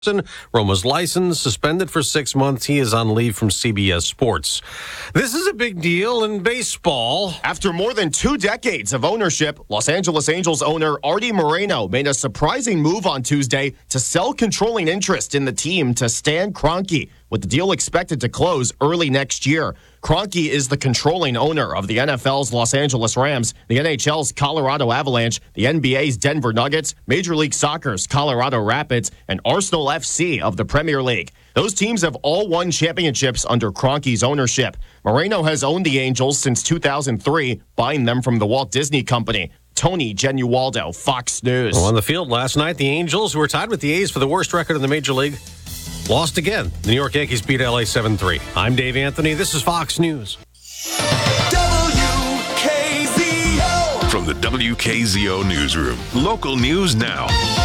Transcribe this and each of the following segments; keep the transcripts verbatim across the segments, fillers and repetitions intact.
Roma's license suspended for six months. He is on leave from C B S Sports. This is a big deal in baseball. After more than two decades of ownership, Los Angeles Angels owner Artie Moreno made a surprising move on Tuesday to sell controlling interest in the team to Stan Kroenke, with the deal expected to close early next year. Kroenke is the controlling owner of the N F L's Los Angeles Rams, the N H L's Colorado Avalanche, the N B A's Denver Nuggets, Major League Soccer's Colorado Rapids, and Arsenal F C of the Premier League. Those teams have all won championships under Kroenke's ownership. Moreno has owned the Angels since two thousand three, buying them from the Walt Disney Company. Tony Genualdo, Fox News. Well, on the field last night, the Angels, who were tied with the A's for the worst record in the Major League, lost again. The New York Yankees beat L A seven three. I'm Dave Anthony. This is Fox News. W K Z O. From the W K Z O newsroom, local news now.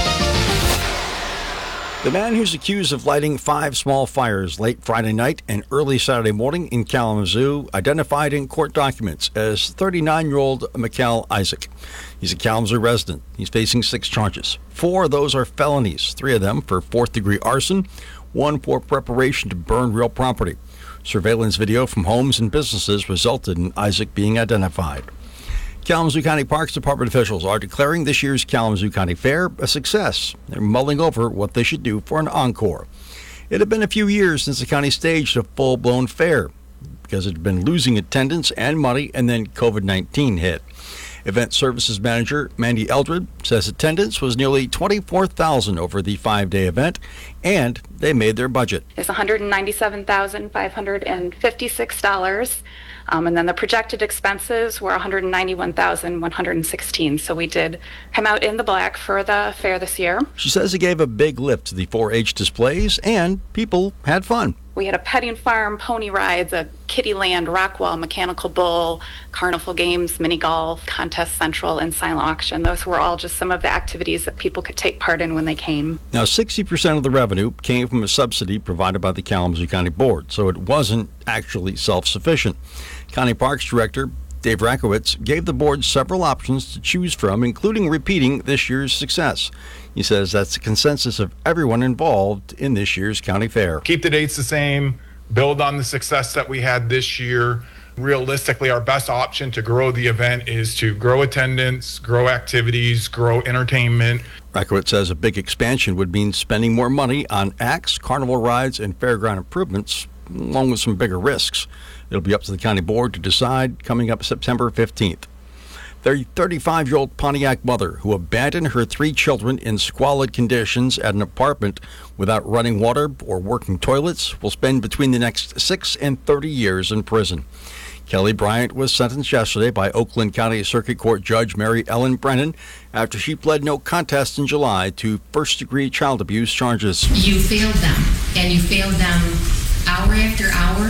The man who's accused of lighting five small fires late Friday night and early Saturday morning in Kalamazoo, identified in court documents as thirty-nine-year-old Mikel Isaac. He's a Kalamazoo resident. He's facing six charges. Four of those are felonies, three of them for fourth-degree arson, one for preparation to burn real property. Surveillance video from homes and businesses resulted in Isaac being identified. Kalamazoo County Parks Department officials are declaring this year's Kalamazoo County Fair a success. They're mulling over what they should do for an encore. It had been a few years since the county staged a full-blown fair because it had been losing attendance and money, and then covid nineteen hit. Event Services Manager Mandy Eldred says attendance was nearly twenty-four thousand over the five-day event, and they made their budget. It's one hundred ninety-seven thousand five hundred fifty-six dollars, um, and then the projected expenses were one hundred ninety-one thousand one hundred sixteen dollars. So we did come out in the black for the fair this year. She says it gave a big lift to the four H displays, and people had fun. We had a petting farm, pony rides, a Kittyland, Rockwell, mechanical bull, carnival games, mini golf, contest central, and silent auction. Those were all just some of the activities that people could take part in when they came. Now, sixty percent of the revenue came from a subsidy provided by the Kalamazoo County Board, so it wasn't actually self-sufficient. County Parks Director Dave Rakowitz gave the board several options to choose from, including repeating this year's success. He says that's the consensus of everyone involved in this year's county fair. Keep the dates the same, build on the success that we had this year. Realistically, our best option to grow the event is to grow attendance, grow activities, grow entertainment. Rakowitz says a big expansion would mean spending more money on acts, carnival rides, and fairground improvements, along with some bigger risks. It'll be up to the county board to decide coming up September fifteenth. The thirty-five-year-old Pontiac mother who abandoned her three children in squalid conditions at an apartment without running water or working toilets will spend between the next six and thirty years in prison. Kelly Bryant was sentenced yesterday by Oakland County Circuit Court Judge Mary Ellen Brennan after she pled no contest in July to first-degree child abuse charges. You failed them, and you failed them hour after hour,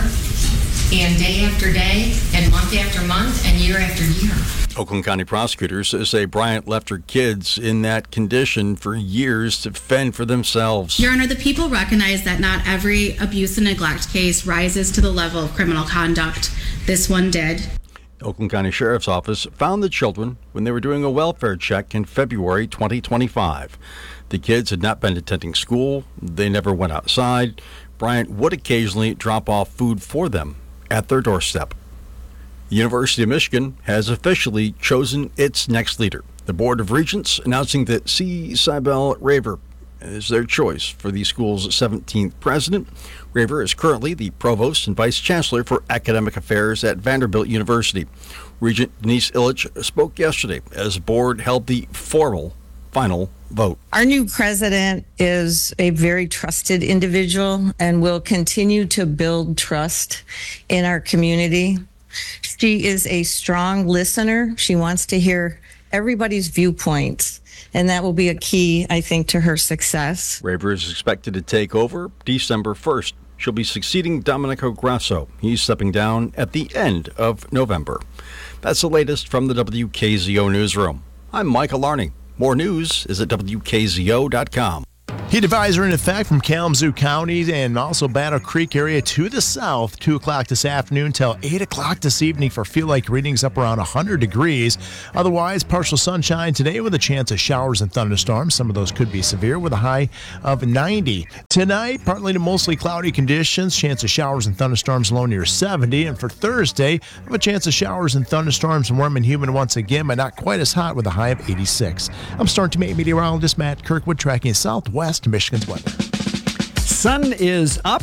and day after day, and month after month, and year after year. Oakland County prosecutors say Bryant left her kids in that condition for years to fend for themselves. Your Honor, the people recognize that not every abuse and neglect case rises to the level of criminal conduct. This one did. Oakland County Sheriff's Office found the children when they were doing a welfare check in February twenty twenty-five. The kids had not been attending school. They never went outside. Bryant would occasionally drop off food for them at their doorstep. The University of Michigan has officially chosen its next leader. The Board of Regents announcing that C. Cybele Raver is their choice for the school's seventeenth president. Raver is currently the provost and vice chancellor for academic affairs at Vanderbilt University. Regent Denise Illich spoke yesterday as the board held the formal final vote. Our new president is a very trusted individual and will continue to build trust in our community. She is a strong listener. She wants to hear everybody's viewpoints, and that will be a key, I think, to her success. Raver is expected to take over December first. She'll be succeeding Domenico Grasso. He's stepping down at the end of November. That's the latest from the W K Z O newsroom. I'm Michael Larney. More news is at W K Z O dot com. Heat advisory in effect from Kalamazoo County and also Battle Creek area to the south, two o'clock this afternoon till eight o'clock this evening for feel like readings up around one hundred degrees. Otherwise, partial sunshine today with a chance of showers and thunderstorms. Some of those could be severe with a high of ninety. Tonight, partly to mostly cloudy conditions, chance of showers and thunderstorms low near seventy. And for Thursday, have a chance of showers and thunderstorms, warm and humid once again, but not quite as hot with a high of eighty-six. I'm Storm Team eight meteorologist Matt Kirkwood tracking southwest Michigan's weather. Sun is up,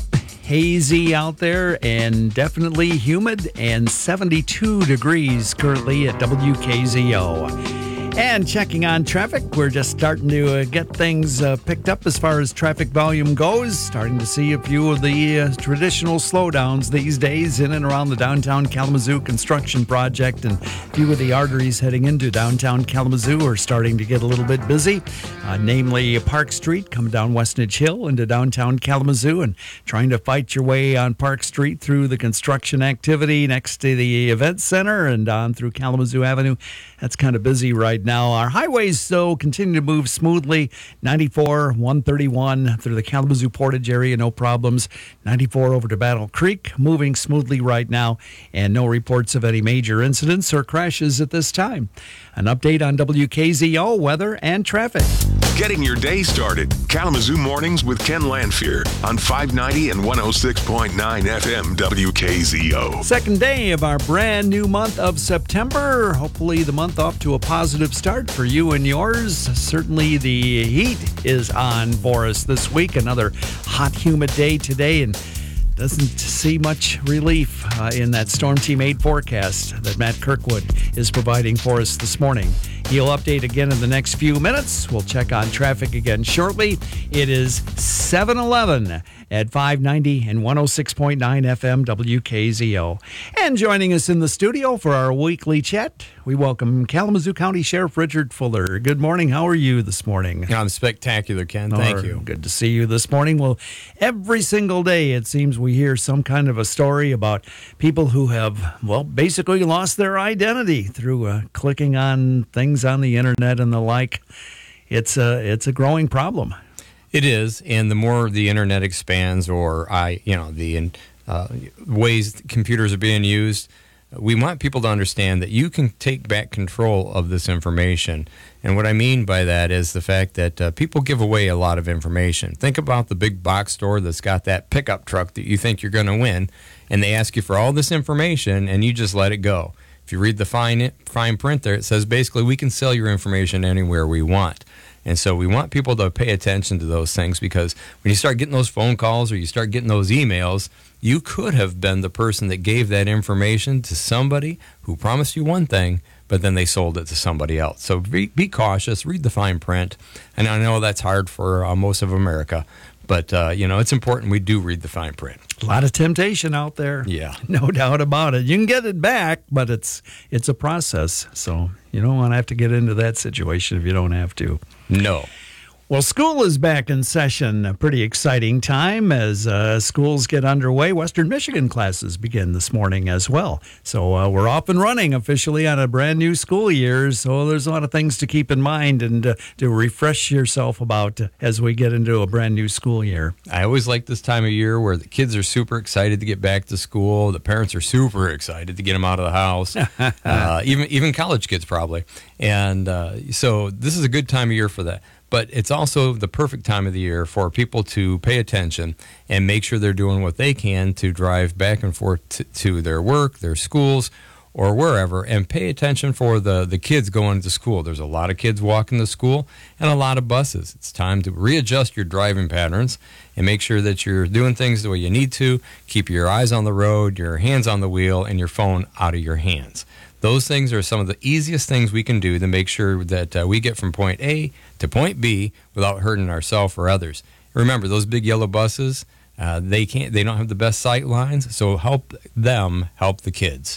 hazy out there, and definitely humid, and seventy-two degrees currently at W K Z O. And checking on traffic, we're just starting to uh, get things uh, picked up as far as traffic volume goes. Starting to see a few of the uh, traditional slowdowns these days in and around the downtown Kalamazoo construction project. And a few of the arteries heading into downtown Kalamazoo are starting to get a little bit busy. Uh, namely, Park Street coming down Westnedge Hill into downtown Kalamazoo and trying to fight your way on Park Street through the construction activity next to the event center and on through Kalamazoo Avenue. That's kind of busy right now. Our highways, though, continue to move smoothly. ninety-four, one thirty-one through the Kalamazoo Portage area, no problems. ninety-four over to Battle Creek, moving smoothly right now, and no reports of any major incidents or crashes at this time. An update on W K Z O weather and traffic. Getting your day started. Kalamazoo Mornings with Ken Lanfear on five ninety and one oh six point nine F M W K Z O. Second day of our brand new month of September. Hopefully the month off to a positive start for you and yours. Certainly the heat is on for us this week. Another hot, humid day today, and doesn't see much relief uh, in that Storm Team eight forecast that Matt Kirkwood is providing for us this morning. He'll update again in the next few minutes. We'll check on traffic again shortly. It is seven eleven at five ninety and one oh six point nine F M W K Z O. And joining us in the studio for our weekly chat, we welcome Kalamazoo County Sheriff Richard Fuller. Good morning. How are you this morning? I'm spectacular, Ken. Thank Or, you. Good to see you this morning. Well, every single day it seems we hear some kind of a story about people who have, well, basically lost their identity through uh, clicking on things on the internet and the like. It's a, it's a growing problem. It is, and the more the internet expands, or I, you know, the uh, ways computers are being used, we want people to understand that you can take back control of this information. And what I mean by that is the fact that uh, people give away a lot of information. Think about the big box store that's got that pickup truck that you think you're going to win, and they ask you for all this information, and you just let it go. If you read the fine fine print there, it says basically we can sell your information anywhere we want. And so we want people to pay attention to those things, because when you start getting those phone calls or you start getting those emails, you could have been the person that gave that information to somebody who promised you one thing, but then they sold it to somebody else. So be, be cautious, read the fine print. And I know that's hard for uh, most of America, but, uh, you know, it's important we do read the fine print. A lot of temptation out there. Yeah. No doubt about it. You can get it back, but it's it's a process. So you don't want to have to get into that situation if you don't have to. No. Well, school is back in session. A pretty exciting time as uh, schools get underway. Western Michigan classes begin this morning as well. So uh, we're off and running officially on a brand new school year. So there's a lot of things to keep in mind and uh, to refresh yourself about as we get into a brand new school year. I always like this time of year where the kids are super excited to get back to school. The parents are super excited to get them out of the house. uh, even even college kids probably. And uh, so this is a good time of year for that. But it's also the perfect time of the year for people to pay attention and make sure they're doing what they can to drive back and forth to, to their work, their schools, or wherever, and pay attention for the, the kids going to school. There's a lot of kids walking to school and a lot of buses. It's time to readjust your driving patterns and make sure that you're doing things the way you need to. Keep your eyes on the road, your hands on the wheel, and your phone out of your hands. Those things are some of the easiest things we can do to make sure that uh, we get from point A to point B without hurting ourselves or others. Remember, those big yellow buses, uh, they can't, they don't have the best sight lines, so help them help the kids.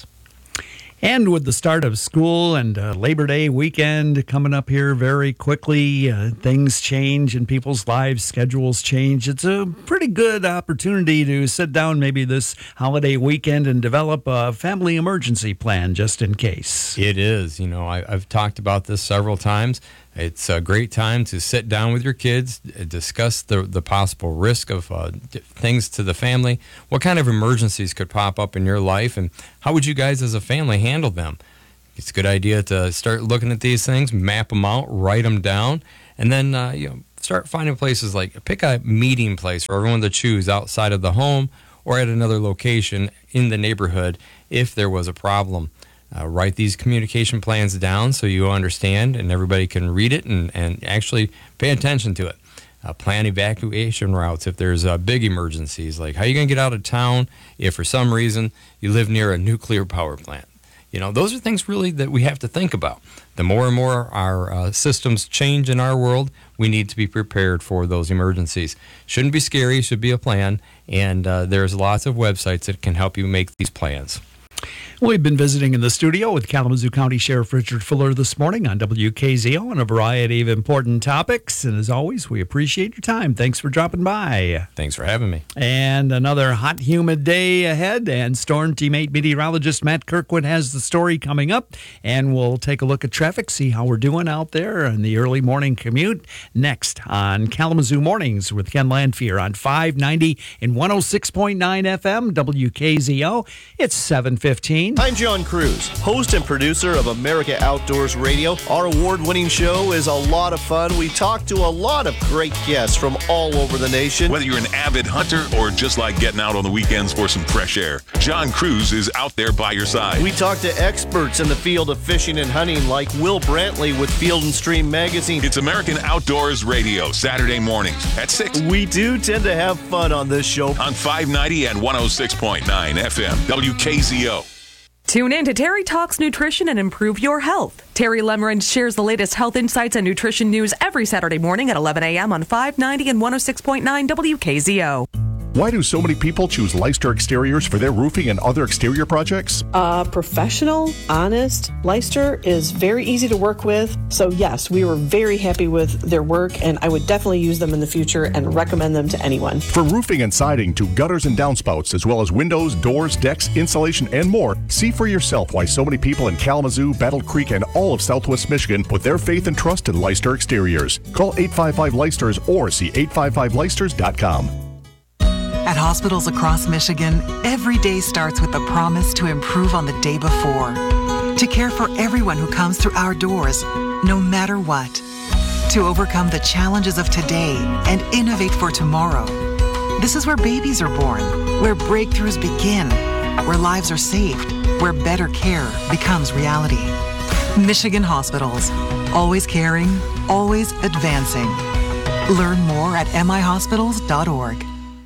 And with the start of school and uh, Labor Day weekend coming up here very quickly, uh, things change in people's lives, schedules change. It's a pretty good opportunity to sit down maybe this holiday weekend and develop a family emergency plan just in case. It is. You know, I, I've talked about this several times. It's a great time to sit down with your kids, discuss the, the possible risk of uh, things to the family. What kind of emergencies could pop up in your life, and how would you guys as a family handle them? It's a good idea to start looking at these things, map them out, write them down, and then uh, you know, start finding places like pick a meeting place for everyone to choose outside of the home or at another location in the neighborhood if there was a problem. Uh, write these communication plans down so you understand and everybody can read it and, and actually pay attention to it. Uh, plan evacuation routes if there's uh, big emergencies, like how are you going to get out of town if for some reason you live near a nuclear power plant. You know, those are things really that we have to think about. The more and more our uh, systems change in our world, we need to be prepared for those emergencies. Shouldn't be scary, should be a plan, and uh, there's lots of websites that can help you make these plans. We've been visiting in the studio with Kalamazoo County Sheriff Richard Fuller this morning on W K Z O on a variety of important topics. And as always, we appreciate your time. Thanks for dropping by. Thanks for having me. And another hot, humid day ahead. And Storm Team eight meteorologist Matt Kirkwood has the story coming up. And we'll take a look at traffic, see how we're doing out there in the early morning commute. Next on Kalamazoo Mornings with Ken Landfear on five ninety and one oh six point nine F M, W K Z O. It's seven fifteen. I'm John Cruz, host and producer of America Outdoors Radio. Our award-winning show is a lot of fun. We talk to a lot of great guests from all over the nation. Whether you're an avid hunter or just like getting out on the weekends for some fresh air, John Cruz is out there by your side. We talk to experts in the field of fishing and hunting like Will Brantley with Field and Stream Magazine. It's American Outdoors Radio, Saturday mornings at six. We do tend to have fun on this show. On five ninety and one oh six point nine F M, W K Z O. Tune in to Terry Talks Nutrition and Improve Your Health. Terry Lemmerand shares the latest health insights and nutrition news every Saturday morning at eleven a.m. on five ninety and one oh six point nine W K Z O. Why do so many people choose Leicester Exteriors for their roofing and other exterior projects? Uh, professional, honest. Leicester is very easy to work with. So yes, we were very happy with their work, and I would definitely use them in the future and recommend them to anyone. From roofing and siding to gutters and downspouts, as well as windows, doors, decks, insulation, and more, see for yourself why so many people in Kalamazoo, Battle Creek, and all of Southwest Michigan put their faith and trust in Leicester Exteriors. Call eight five five Leicesters or see eight five five Leicesters dot com. At hospitals across Michigan, every day starts with the promise to improve on the day before, to care for everyone who comes through our doors, no matter what, to overcome the challenges of today and innovate for tomorrow. This is where babies are born, where breakthroughs begin, where lives are saved, where better care becomes reality. Michigan Hospitals, always caring, always advancing. Learn more at m i hospitals dot org.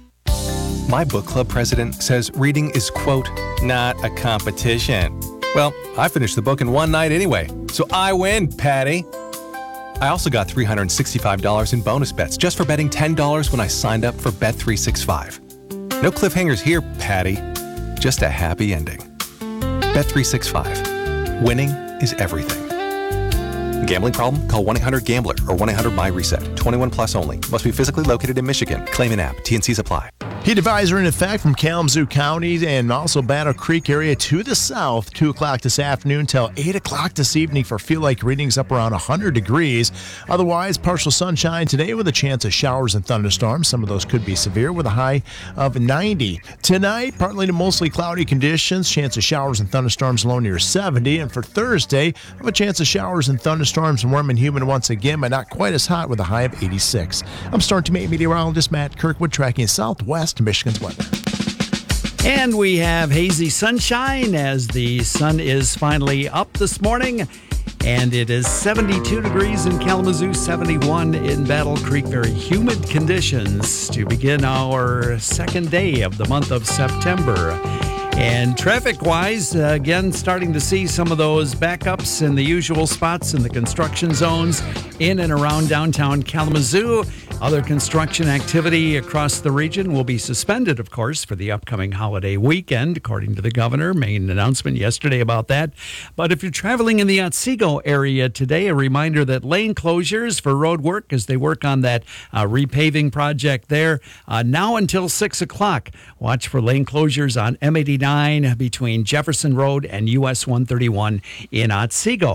My book club president says reading is, quote, not a competition. Well, I finished the book in one night anyway, so I win, Patty. I also got three hundred sixty-five dollars in bonus bets just for betting ten dollars when I signed up for Bet three sixty-five. No cliffhangers here, Patty. Just a happy ending. Bet three sixty-five. Winning is everything. Gambling problem? Call one eight hundred gambler or one eight hundred my reset. twenty-one plus only. Must be physically located in Michigan. Claim an app. T N Cs apply. Heat advisory in effect from Kalamazoo County and also Battle Creek area to the south. two o'clock this afternoon till eight o'clock this evening for feel like readings up around one hundred degrees. Otherwise, partial sunshine today with a chance of showers and thunderstorms. Some of those could be severe with a high of ninety. Tonight, partly to mostly cloudy conditions. Chance of showers and thunderstorms low near seventy. And for Thursday, have a chance of showers and thunderstorms warm and humid once again, but not quite as hot with a high of eighty-six. I'm Storm Team eight meteorologist Matt Kirkwood tracking southwest Michigan's weather. And we have hazy sunshine as the sun is finally up this morning. And it is seventy-two degrees in Kalamazoo, seventy-one in Battle Creek. Very humid conditions to begin our second day of the month of September. And traffic-wise, uh, again, starting to see some of those backups in the usual spots in the construction zones in and around downtown Kalamazoo. Other construction activity across the region will be suspended, of course, for the upcoming holiday weekend, according to the governor. Made an announcement yesterday about that. But if you're traveling in the Otsego area today, a reminder that lane closures for road work as they work on that uh, repaving project there, uh, now until six o'clock. Watch for lane closures on M eighty-nine between Jefferson Road and U S one thirty-one in Otsego.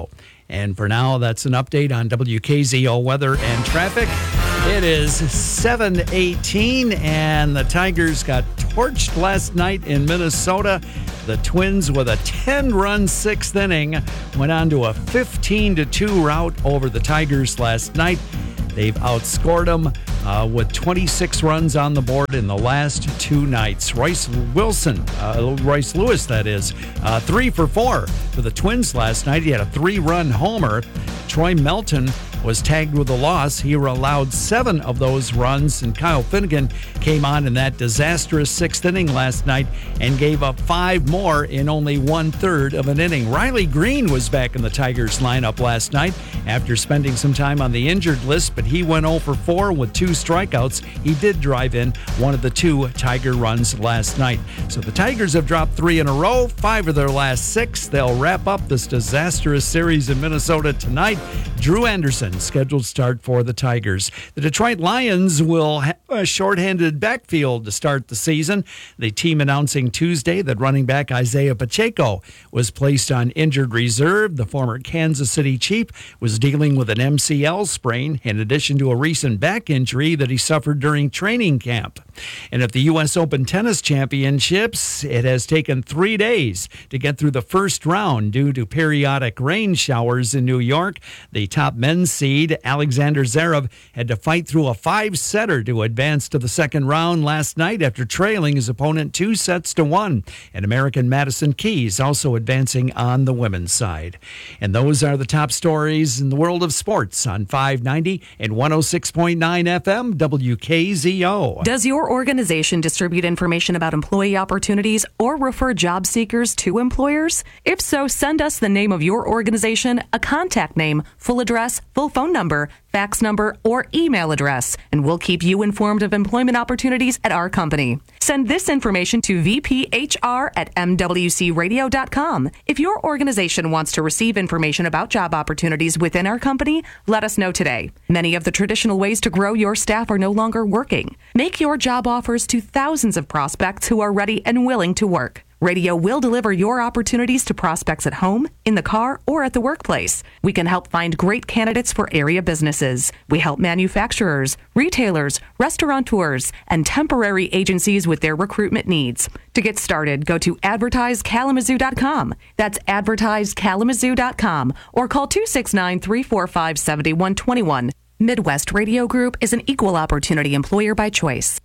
And for now, that's an update on W K Z O weather and traffic. It is seven eighteen, and the Tigers got torched last night in Minnesota. The Twins, with a ten-run sixth inning, went on to a fifteen to two rout over the Tigers last night. They've outscored them uh, with twenty-six runs on the board in the last two nights. Royce Wilson, uh, Royce Lewis, that is, uh, three for four for the Twins last night. He had a three-run homer. Troy Melton was tagged with a loss. He allowed seven of those runs, and Kyle Finnegan came on in that disastrous sixth inning last night and gave up five more in only one-third of an inning. Riley Green was back in the Tigers lineup last night after spending some time on the injured list, but he went oh for four with two strikeouts. He did drive in one of the two Tiger runs last night. So the Tigers have dropped three in a row, five of their last six. They'll wrap up this disastrous series in Minnesota tonight. Drew Anderson, scheduled start for the Tigers. The Detroit Lions will have a shorthanded backfield to start the season. The team announcing Tuesday that running back Isaiah Pacheco was placed on injured reserve. The former Kansas City Chief was dealing with an M C L sprain in addition to a recent back injury that he suffered during training camp. And at the U S Open Tennis Championships, it has taken three days to get through the first round due to periodic rain showers in New York. The top men's seed, Alexander Zverev, had to fight through a five-setter to advance to the second round last night after trailing his opponent two sets to one. And American Madison Keys also advancing on the women's side. And those are the top stories in the world of sports on five ninety and one oh six point nine F M W K Z O. Does your organization distribute information about employee opportunities or refer job seekers to employers? If so, send us the name of your organization, a contact name, full address, full phone number, fax number, or email address, and we'll keep you informed of employment opportunities at our company. Send this information to v p h r at m w c radio dot com. If your organization wants to receive information about job opportunities within our company, let us know today. Many of the traditional ways to grow your staff are no longer working. Make your job offers to thousands of prospects who are ready and willing to work. Radio will deliver your opportunities to prospects at home, in the car, or at the workplace. We can help find great candidates for area businesses. We help manufacturers, retailers, restaurateurs, and temporary agencies with their recruitment needs. To get started, go to advertise kalamazoo dot com. That's advertise kalamazoo dot com, or call two six nine, three four five, seven one two one. Midwest Radio Group is an equal opportunity employer by choice.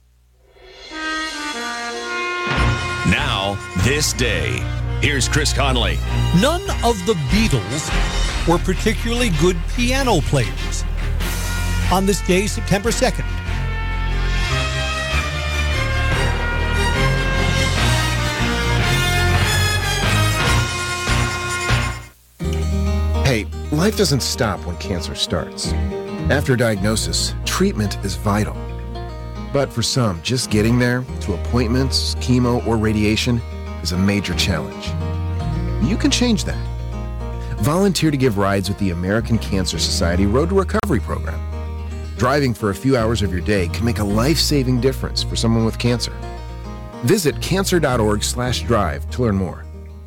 Now, this day. Here's Chris Conley. None of the Beatles were particularly good piano players. On this day, September second. Hey, life doesn't stop when cancer starts. After diagnosis, treatment is vital. But for some, just getting there, to appointments, chemo, or radiation, is a major challenge. You can change that. Volunteer to give rides with the American Cancer Society Road to Recovery program. Driving for a few hours of your day can make a life-saving difference for someone with cancer. Visit cancer dot org slash drive to learn more.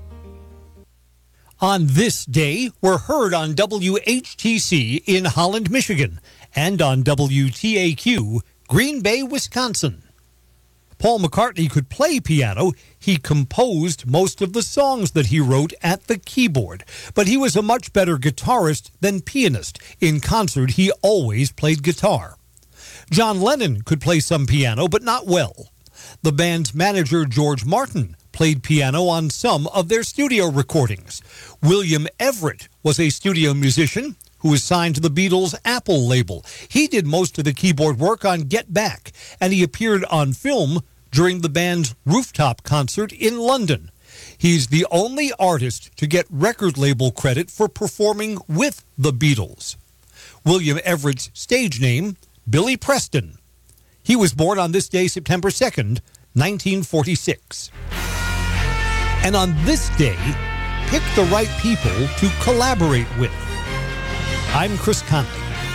On this day, we're heard on W H T C in Holland, Michigan, and on W T A Q, Green Bay, Wisconsin. Paul McCartney could play piano. He composed most of the songs that he wrote at the keyboard, but he was a much better guitarist than pianist. In concert, he always played guitar. John Lennon could play some piano, but not well. The band's manager, George Martin, played piano on some of their studio recordings. William Everett was a studio musician who was signed to the Beatles' Apple label. He did most of the keyboard work on Get Back, and he appeared on film during the band's rooftop concert in London. He's the only artist to get record label credit for performing with the Beatles. William Everett's stage name, Billy Preston. He was born on this day, September second, nineteen forty-six. And on this day, pick the right people to collaborate with. I'm Chris Conley.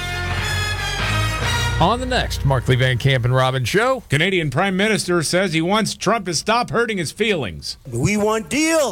On the next Markley, Van Camp, and Robin show, Canadian Prime Minister says he wants Trump to stop hurting his feelings. We want deal.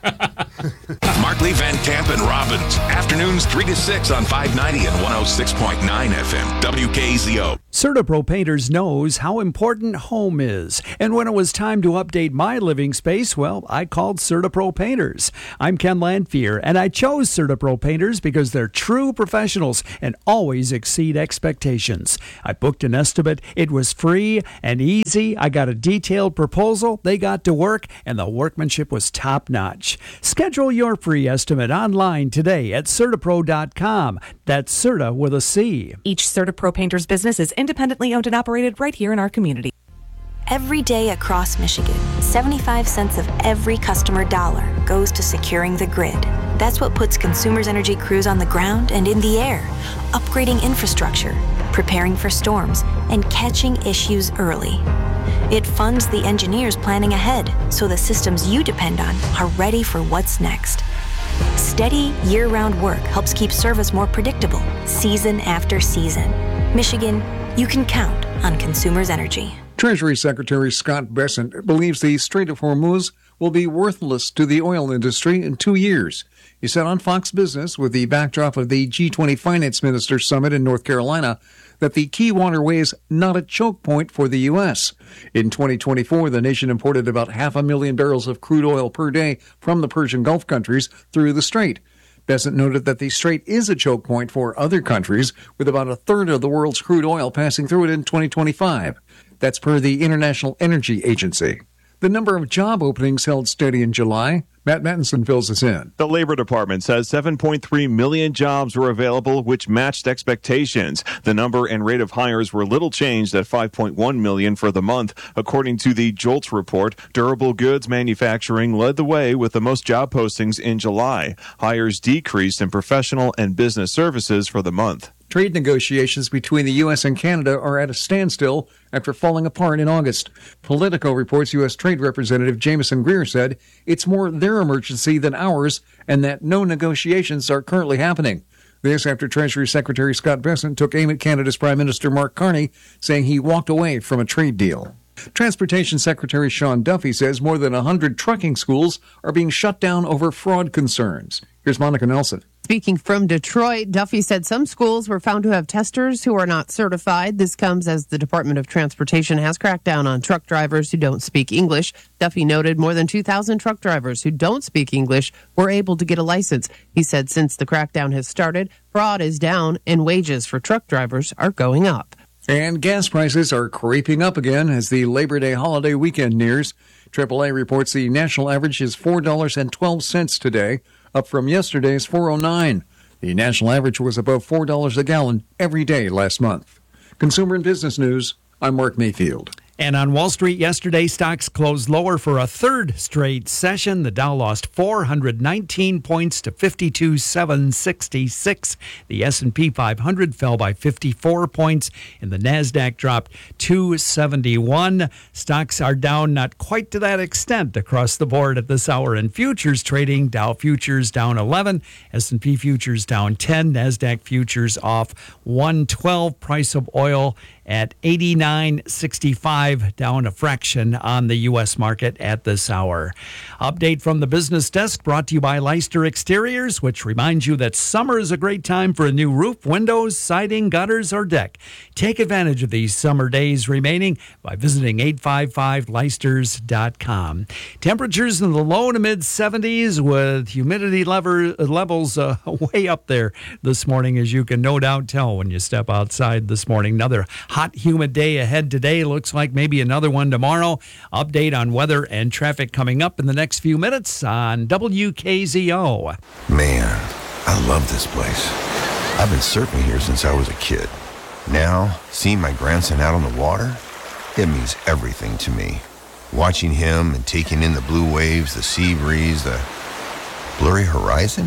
Markley, Van Camp, and Robbins. Afternoons three to six on five ninety and one oh six point nine F M. W K Z O. CertaPro Painters knows how important home is. And when it was time to update my living space, well, I called CertaPro Painters. I'm Ken Landfear, and I chose CertaPro Painters because they're true professionals and always exceed expectations. I booked an estimate. It was free and easy. I got a detailed proposal. They got to work, and the workmanship was top-notch. Schedule your free estimate online today at Certapro dot com. That's Certa with a C. Each CertaPro Painters business is independently owned and operated right here in our community. Every day across Michigan, seventy-five cents of every customer dollar goes to securing the grid. That's what puts Consumers Energy crews on the ground and in the air, upgrading infrastructure, preparing for storms, and catching issues early. It funds the engineers planning ahead so the systems you depend on are ready for what's next. Steady, year-round work helps keep service more predictable, season after season. Michigan, you can count on Consumers Energy. Treasury Secretary Scott Bessent believes the Strait of Hormuz will be worthless to the oil industry in two years. He said on Fox Business, with the backdrop of the G twenty Finance Ministers Summit in North Carolina, that the key waterway is not a choke point for the U S. In twenty twenty-four, the nation imported about half a million barrels of crude oil per day from the Persian Gulf countries through the strait. Bessent noted that the strait is a choke point for other countries, with about a third of the world's crude oil passing through it in twenty twenty-five. That's per the International Energy Agency. The number of job openings held steady in July. Matt Mattinson fills us in. The Labor Department says seven point three million jobs were available, which matched expectations. The number and rate of hires were little changed at five point one million for the month. According to the JOLTS report, durable goods manufacturing led the way with the most job postings in July. Hires decreased in professional and business services for the month. Trade negotiations between the U S and Canada are at a standstill after falling apart in August. Politico reports U S Trade Representative Jameson Greer said it's more their emergency than ours and that no negotiations are currently happening. This after Treasury Secretary Scott Bessent took aim at Canada's Prime Minister Mark Carney, saying he walked away from a trade deal. Transportation Secretary Sean Duffy says more than one hundred trucking schools are being shut down over fraud concerns. Here's Monica Nelson. Speaking from Detroit, Duffy said some schools were found to have testers who are not certified. This comes as the Department of Transportation has cracked down on truck drivers who don't speak English. Duffy noted more than two thousand truck drivers who don't speak English were able to get a license. He said since the crackdown has started, fraud is down and wages for truck drivers are going up. And gas prices are creeping up again as the Labor Day holiday weekend nears. triple A reports the national average is four dollars and twelve cents today, up from yesterday's four oh nine. The national average was above four dollars a gallon every day last month. Consumer and Business News, I'm Mark Mayfield. And on Wall Street yesterday, stocks closed lower for a third straight session. The Dow lost four hundred nineteen points to fifty-two thousand seven hundred sixty-six. The S and P five hundred fell by fifty-four points, and the Nasdaq dropped two hundred seventy-one. Stocks are down not quite to that extent across the board at this hour in futures trading. Dow futures down eleven, S and P futures down ten, Nasdaq futures off one twelve. Price of oil at eighty-nine sixty-five, down a fraction on the U S market at this hour. Update from the business desk brought to you by Leister Exteriors, which reminds you that summer is a great time for a new roof, windows, siding, gutters, or deck. Take advantage of these summer days remaining by visiting eight five five leisters dot com. Temperatures in the low to mid seventies with humidity lever, levels uh, way up there this morning, as you can no doubt tell when you step outside this morning. Another hot, humid day ahead today. Looks like maybe another one tomorrow. Update on weather and traffic coming up in the next few minutes on W K Z O. Man, I love this place. I've been surfing here since I was a kid. Now, seeing my grandson out on the water, it means everything to me. Watching him and taking in the blue waves, the sea breeze, the blurry horizon.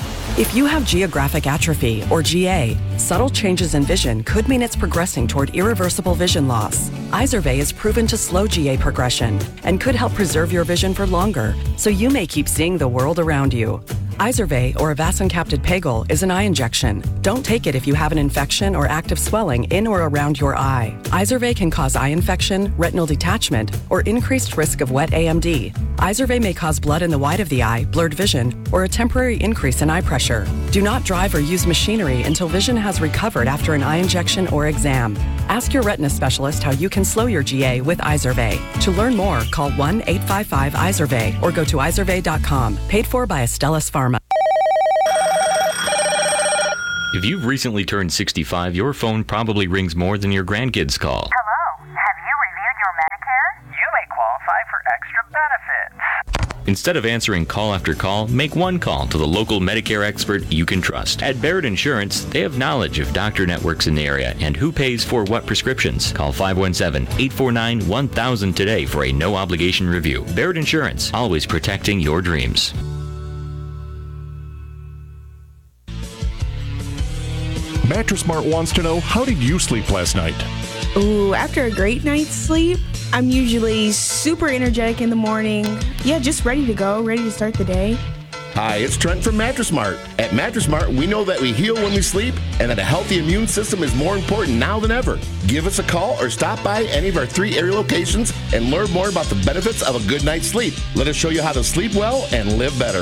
If you have geographic atrophy, or G A, subtle changes in vision could mean it's progressing toward irreversible vision loss. Izervay is proven to slow G A progression and could help preserve your vision for longer, so you may keep seeing the world around you. Izervay, or avacincaptad pegol, is an eye injection. Don't take it if you have an infection or active swelling in or around your eye. Izervay can cause eye infection, retinal detachment, or increased risk of wet A M D. Izervay may cause blood in the white of the eye, blurred vision, or a temporary increase in eye pressure. Do not drive or use machinery until vision has recovered after an eye injection or exam. Ask your retina specialist how you can slow your G A with Izervay. To learn more, call one eight five five Izervay or go to izervay dot com. Paid for by Astellas Pharma. If you've recently turned sixty-five, your phone probably rings more than your grandkids call. Hello, have you reviewed your Medicare? You may qualify for extra benefits. Instead of answering call after call, make one call to the local Medicare expert you can trust. At Barrett Insurance, they have knowledge of doctor networks in the area and who pays for what prescriptions. Call five one seven, eight four nine, one thousand today for a no-obligation review. Barrett Insurance, always protecting your dreams. Mattress Mart wants to know, how did you sleep last night? Ooh, after a great night's sleep, I'm usually super energetic in the morning. Yeah, just ready to go, ready to start the day. Hi, it's Trent from Mattress Mart. At Mattress Mart, we know that we heal when we sleep and that a healthy immune system is more important now than ever. Give us a call or stop by any of our three area locations and learn more about the benefits of a good night's sleep. Let us show you how to sleep well and live better.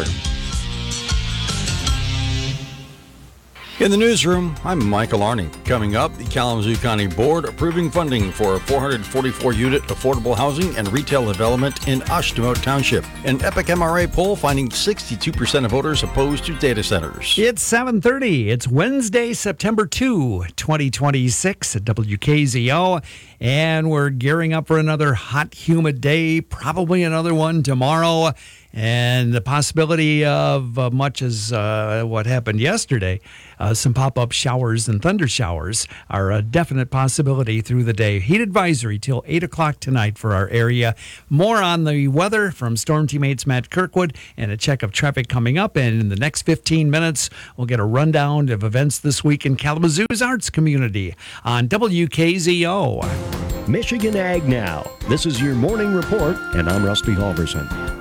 In the newsroom, I'm Michael Arning. Coming up, the Kalamazoo County Board approving funding for four hundred forty-four unit affordable housing and retail development in Ashtamot Township. An Epic M R A poll finding sixty-two percent of voters opposed to data centers. It's seven thirty. It's Wednesday, September second, twenty twenty-six at W K Z O. And we're gearing up for another hot, humid day, probably another one tomorrow. And the possibility of uh, much as uh, what happened yesterday, uh, some pop-up showers and thunder showers are a definite possibility through the day. Heat advisory till eight o'clock tonight for our area. More on the weather from Storm Teammates Matt Kirkwood and a check of traffic coming up. And in the next fifteen minutes, we'll get a rundown of events this week in Kalamazoo's arts community on W K Z O. Michigan Ag Now. This is your morning report, and I'm Rusty Halverson.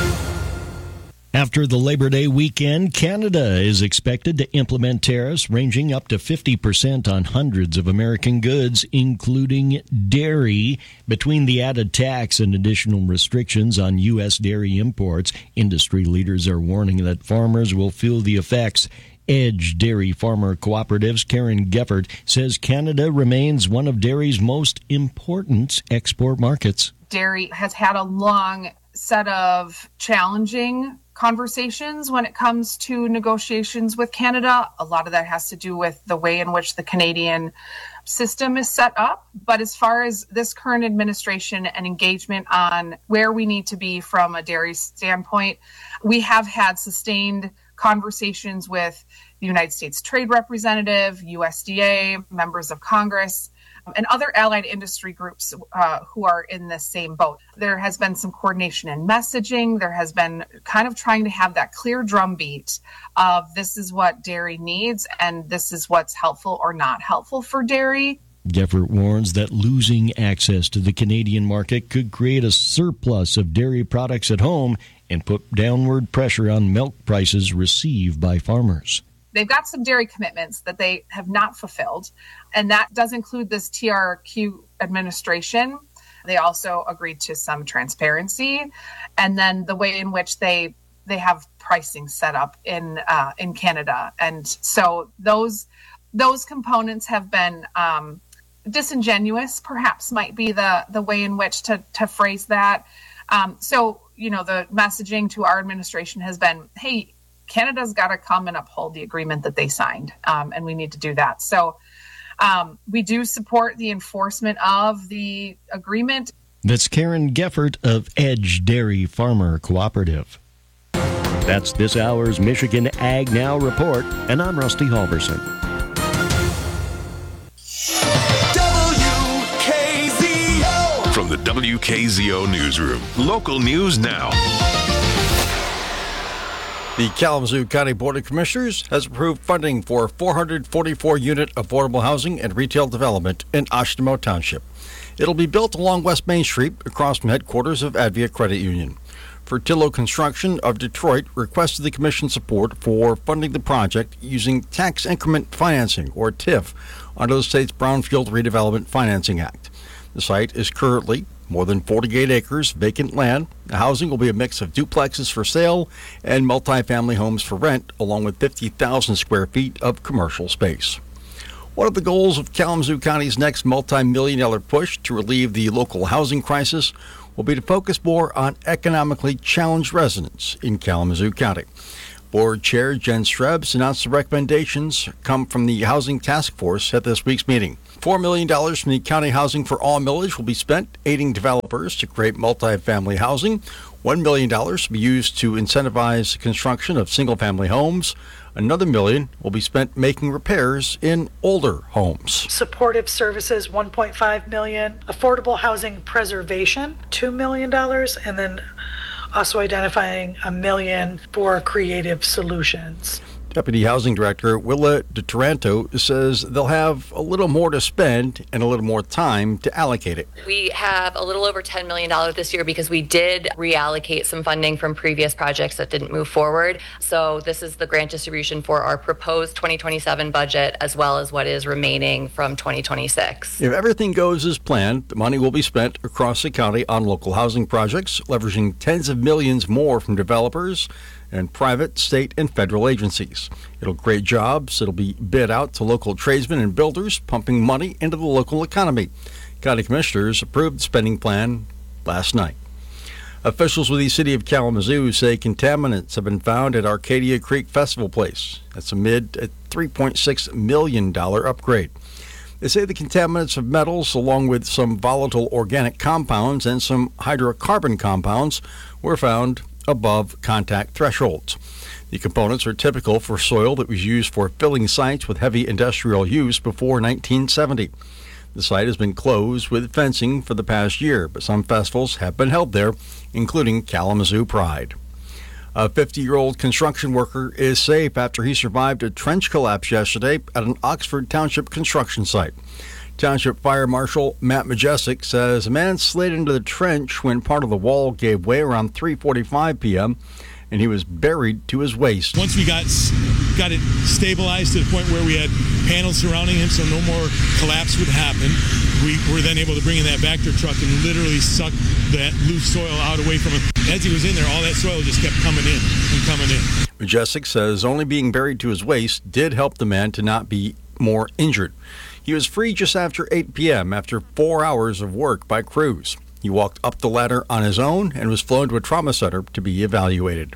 After the Labor Day weekend, Canada is expected to implement tariffs ranging up to fifty percent on hundreds of American goods, including dairy. Between the added tax and additional restrictions on U S dairy imports, industry leaders are warning that farmers will feel the effects. Edge Dairy Farmer Cooperative's Karen Geffert says Canada remains one of dairy's most important export markets. Dairy has had a long set of challenging conversations when it comes to negotiations with Canada. A lot of that has to do with the way in which the Canadian system is set up. But as far as this current administration and engagement on where we need to be from a dairy standpoint, we have had sustained conversations with the United States Trade Representative, U S D A, members of Congress, and other allied industry groups uh, who are in the same boat. There has been some coordination in messaging. There has been kind of trying to have that clear drumbeat of this is what dairy needs and this is what's helpful or not helpful for dairy. Geffert warns that losing access to the Canadian market could create a surplus of dairy products at home and put downward pressure on milk prices received by farmers. They've got some dairy commitments that they have not fulfilled, and that does include this T R Q administration. They also agreed to some transparency, and then the way in which they they have pricing set up in uh, in Canada. And so those those components have been um, disingenuous, perhaps might be the the way in which to to phrase that. Um, so you know, the messaging to our administration has been, hey, Canada's got to come and uphold the agreement that they signed, um, and we need to do that. So um, we do support the enforcement of the agreement. That's Karen Geffert of Edge Dairy Farmer Cooperative. That's this hour's Michigan Ag Now report, and I'm Rusty Halverson. W K Z O. From the W K Z O newsroom, local news now. The Kalamazoo County Board of Commissioners has approved funding for four hundred forty-four unit affordable housing and retail development in Ashtamot Township. It'll be built along West Main Street across from headquarters of Advia Credit Union. Fertillo Construction of Detroit requested the Commission support for funding the project using tax increment financing, or T I F, under the state's Brownfield Redevelopment Financing Act. The site is currently more than forty-eight acres vacant land. The housing will be a mix of duplexes for sale and multifamily homes for rent, along with fifty thousand square feet of commercial space. One of the goals of Kalamazoo County's next multi-million dollar push to relieve the local housing crisis will be to focus more on economically challenged residents in Kalamazoo County. Board Chair Jen Strebs announced the recommendations come from the Housing Task Force at this week's meeting. four million dollars from the County Housing for All millage will be spent aiding developers to create multifamily housing. one million dollars will be used to incentivize construction of single-family homes. Another million will be spent making repairs in older homes. Supportive services, one point five million dollars. Affordable housing preservation, two million dollars. And then also identifying a million for creative solutions. Deputy Housing Director Willa DeTaranto says they'll have a little more to spend and a little more time to allocate it. We have a little over ten million dollars this year because we did reallocate some funding from previous projects that didn't move forward. So this is the grant distribution for our proposed twenty twenty-seven budget, as well as what is remaining from twenty twenty-six. If everything goes as planned, the money will be spent across the county on local housing projects, leveraging tens of millions more from developers and private, state, and federal agencies. It'll create jobs. It'll be bid out to local tradesmen and builders, pumping money into the local economy. County commissioners approved the spending plan last night. Officials with the city of Kalamazoo say contaminants have been found at Arcadia Creek Festival Place. That's amid a three point six million dollars upgrade. They say the contaminants of metals, along with some volatile organic compounds and some hydrocarbon compounds, were found above contact thresholds. The components are typical for soil that was used for filling sites with heavy industrial use before nineteen seventy. The site has been closed with fencing for the past year, but some festivals have been held there, including Kalamazoo Pride. A fifty-year-old construction worker is safe after he survived a trench collapse yesterday at an Oxford Township construction site. Township Fire Marshal Matt Majestic says a man slid into the trench when part of the wall gave way around three forty-five p.m. and he was buried to his waist. Once we got got it stabilized to the point where we had panels surrounding him so no more collapse would happen, we were then able to bring in that Vector truck and literally suck that loose soil out away from him. As he was in there, all that soil just kept coming in and coming in. Majestic says only being buried to his waist did help the man to not be more injured. He was free just after eight p.m. after four hours of work by crews. He walked up the ladder on his own and was flown to a trauma center to be evaluated.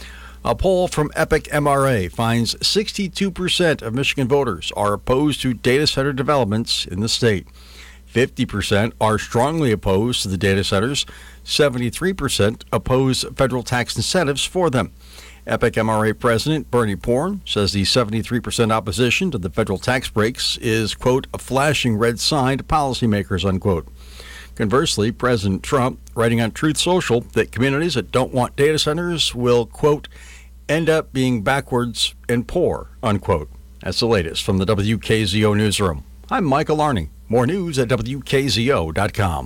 A poll from Epic M R A finds sixty-two percent of Michigan voters are opposed to data center developments in the state. fifty percent are strongly opposed to the data centers. seventy-three percent oppose federal tax incentives for them. Epic M R A President Bernie Porn says the seventy-three percent opposition to the federal tax breaks is, quote, a flashing red sign to policymakers, unquote. Conversely, President Trump, writing on Truth Social that communities that don't want data centers will, quote, end up being backwards and poor, unquote. That's the latest from the W K Z O Newsroom. I'm Michael Arning. More news at W K Z O dot com.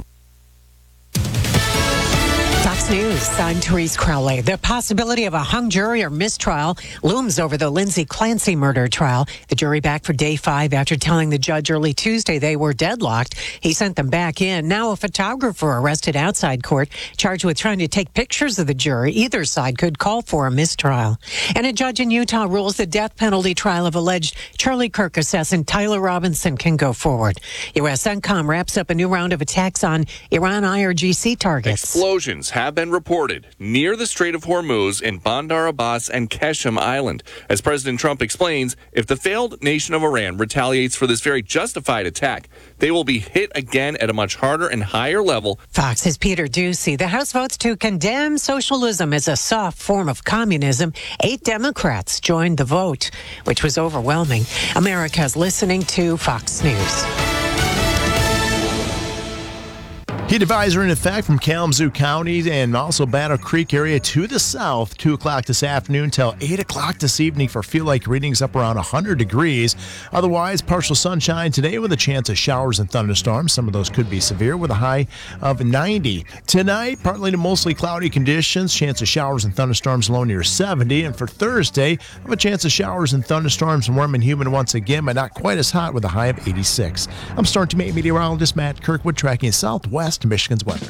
Fox News, I'm Therese Crowley. The possibility of a hung jury or mistrial looms over the Lindsay Clancy murder trial. The jury back for day five after telling the judge early Tuesday they were deadlocked. He sent them back in. Now a photographer arrested outside court, charged with trying to take pictures of the jury. Either side could call for a mistrial. And a judge in Utah rules the death penalty trial of alleged Charlie Kirk assassin Tyler Robinson can go forward. U S CENTCOM wraps up a new round of attacks on Iran I R G C targets. Explosions have been reported near the Strait of Hormuz in Bandar Abbas and Qeshm Island. As President Trump explains, if the failed nation of Iran retaliates for this very justified attack, they will be hit again at a much harder and higher level. Fox's Peter Ducey. The House votes to condemn socialism as a soft form of communism. Eight Democrats joined the vote, which was overwhelming. America's listening to Fox News. Heat advisory in effect from Kalamazoo County and also Battle Creek area to the south, two o'clock this afternoon till eight o'clock this evening for feel-like readings up around one hundred degrees. Otherwise, partial sunshine today with a chance of showers and thunderstorms. Some of those could be severe with a high of ninety. Tonight, partly to mostly cloudy conditions, chance of showers and thunderstorms low near seventy. And for Thursday, have a chance of showers and thunderstorms, warm and humid once again, but not quite as hot with a high of eighty-six. I'm Storm Team eight meteorologist Matt Kirkwood tracking southwest Michigan's weather.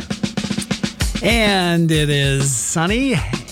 And it is sunny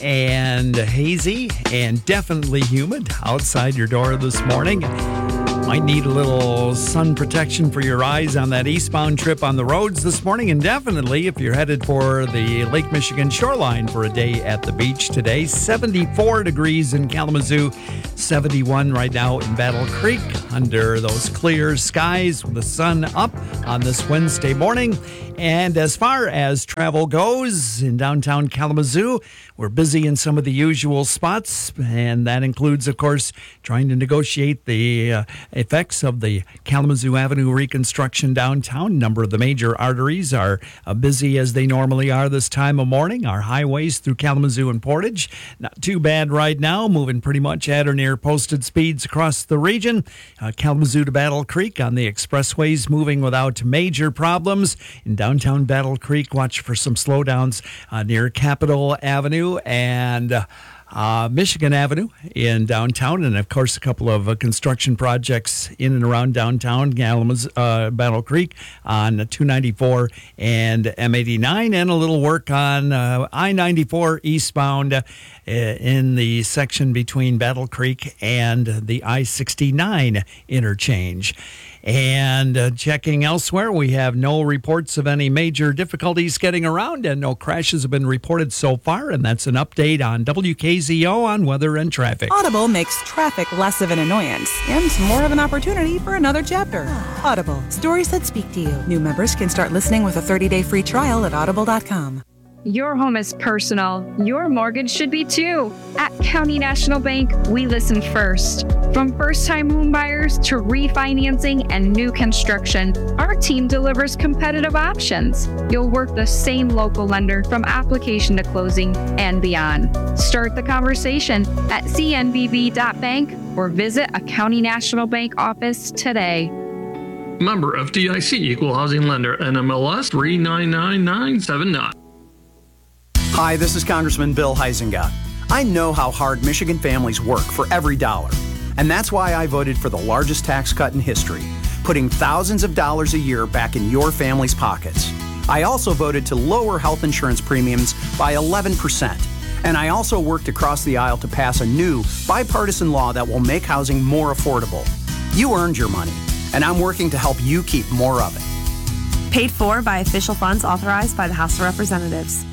and hazy and definitely humid outside your door this morning. Might need a little sun protection for your eyes on that eastbound trip on the roads this morning, and definitely if you're headed for the Lake Michigan shoreline for a day at the beach today. seventy-four degrees in Kalamazoo, seventy-one right now in Battle Creek under those clear skies with the sun up on this Wednesday morning. And as far as travel goes in downtown Kalamazoo, we're busy in some of the usual spots, and that includes, of course, trying to negotiate the uh, effects of the Kalamazoo Avenue reconstruction downtown. A number of the major arteries are uh, busy as they normally are this time of morning. Our highways through Kalamazoo and Portage, not too bad right now, moving pretty much at or near posted speeds across the region. Uh, Kalamazoo to Battle Creek on the expressways moving without major problems. In downtown Battle Creek, watch for some slowdowns uh, near Capitol Avenue and uh, uh, Michigan Avenue in downtown, and of course a couple of uh, construction projects in and around downtown Kalamazoo, uh, Battle Creek on two ninety-four and M eighty-nine, and a little work on uh, I ninety-four eastbound uh, in the section between Battle Creek and the I sixty-nine interchange. And uh, checking elsewhere, we have no reports of any major difficulties getting around, and no crashes have been reported so far. And that's an update on W K Z O on weather and traffic. Audible makes traffic less of an annoyance and more of an opportunity for another chapter. Audible, stories that speak to you. New members can start listening with a thirty-day free trial at audible dot com. Your home is personal. Your mortgage should be too. At County National Bank, we listen first. From first-time home buyers to refinancing and new construction, our team delivers competitive options. You'll work the same local lender from application to closing and beyond. Start the conversation at c n b b dot bank or visit a County National Bank office today. Member F D I C Equal Housing Lender, N M L S three nine nine nine seven nine. Hi, this is Congressman Bill Huizenga. I know how hard Michigan families work for every dollar, and that's why I voted for the largest tax cut in history, putting thousands of dollars a year back in your family's pockets. I also voted to lower health insurance premiums by eleven percent, and I also worked across the aisle to pass a new bipartisan law that will make housing more affordable. You earned your money, and I'm working to help you keep more of it. Paid for by official funds authorized by the House of Representatives.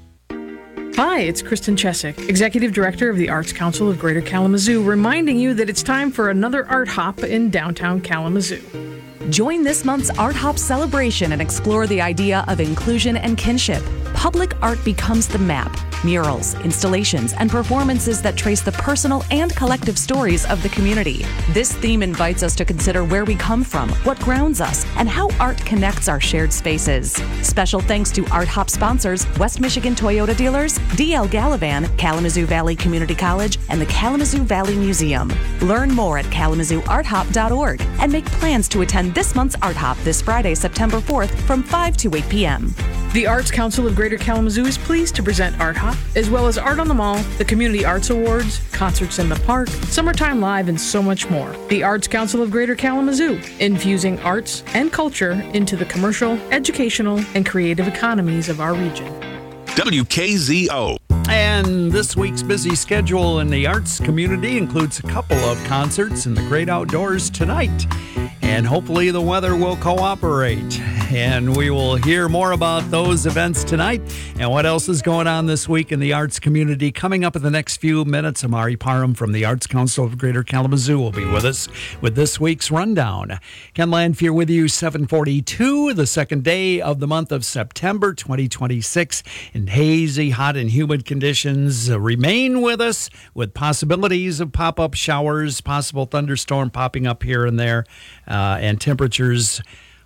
Hi, it's Kristen Chesick, Executive Director of the Arts Council of Greater Kalamazoo, reminding you that it's time for another Art Hop in downtown Kalamazoo. Join this month's Art Hop celebration and explore the idea of inclusion and kinship. Public art becomes the map. Murals, installations, and performances that trace the personal and collective stories of the community. This theme invites us to consider where we come from, what grounds us, and how art connects our shared spaces. Special thanks to Art Hop sponsors West Michigan Toyota dealers, D L Gallivan, Kalamazoo Valley Community College, and the Kalamazoo Valley Museum. Learn more at kalamazoo art hop dot org and make plans to attend this month's Art Hop this Friday, September fourth from five to eight p.m. The Arts Council of Greater Kalamazoo is pleased to present Art Hop, as well as Art on the Mall, the Community Arts Awards, concerts in the park, Summertime Live, and so much more. The Arts Council of Greater Kalamazoo, infusing arts and culture into the commercial, educational, and creative economies of our region. W K Z O. And this week's busy schedule in the arts community includes a couple of concerts in the great outdoors tonight. And hopefully the weather will cooperate. And we will hear more about those events tonight and what else is going on this week in the arts community. Coming up in the next few minutes, Amari Parham from the Arts Council of Greater Kalamazoo will be with us with this week's rundown. Ken Lanfear with you, seven forty-two, the second day of the month of September twenty twenty-six. In hazy, hot, and humid conditions uh, remain with us with possibilities of pop-up showers, possible thunderstorm popping up here and there, uh, and temperatures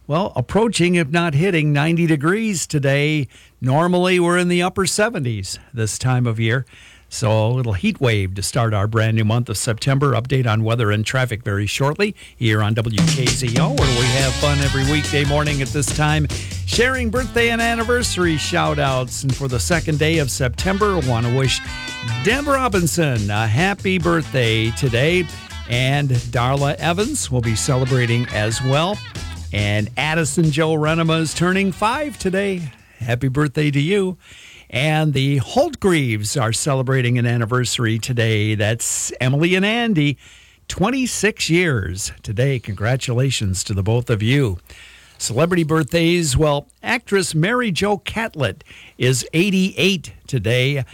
well, approaching, if not hitting, ninety degrees today. Normally, we're in the upper seventies this time of year. So a little heat wave to start our brand new month of September. Update on weather and traffic very shortly here on W K Z O, where we have fun every weekday morning at this time, sharing birthday and anniversary shout-outs. And for the second day of September, I want to wish Deb Robinson a happy birthday today. And Darla Evans will be celebrating as well. And Addison Joe Renema is turning five today. Happy birthday to you. And the Holtgreaves are celebrating an anniversary today. That's Emily and Andy, twenty-six years today. Congratulations to the both of you. Celebrity birthdays, well, actress Mary Jo Catlett is eighty-eight today.